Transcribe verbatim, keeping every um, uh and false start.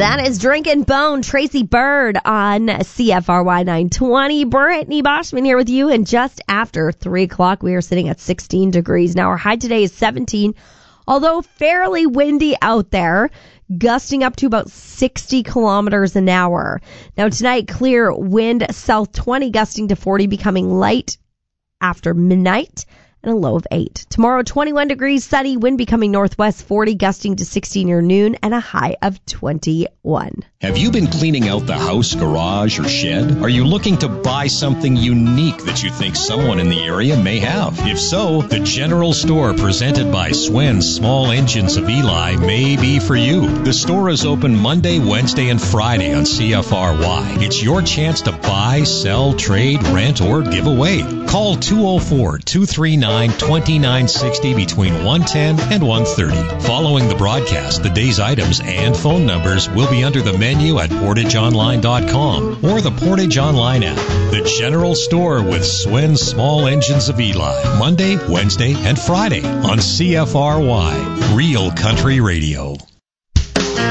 That is Drinkin' Bone, Tracy Bird on C F R Y nine twenty. Brittany Boschman here with you, and just after three o'clock, we are sitting at sixteen degrees. Now, our high today is seventeen, although fairly windy out there, gusting up to about sixty kilometers an hour. Now, tonight, clear wind, south twenty, gusting to forty, becoming light after midnight, and a low of eight. Tomorrow, twenty-one degrees, sunny, wind becoming northwest forty, gusting to sixty near noon, and a high of twenty-one. Have you been cleaning out the house, garage, or shed? Are you looking to buy something unique that you think someone in the area may have? If so, the General Store presented by Swen's Small Engines of Eli may be for you. The store is open Monday, Wednesday, and Friday on C F R Y. It's your chance to buy, sell, trade, rent, or give away. Call two oh four, two three nine, two nine six oh between one ten and one thirty. Following the broadcast, the day's items and phone numbers will be under the menu at portage online dot com or the Portage Online app. The General Store with Swen's Small Engines of Eli. Monday, Wednesday, and Friday on C F R Y. Real Country Radio.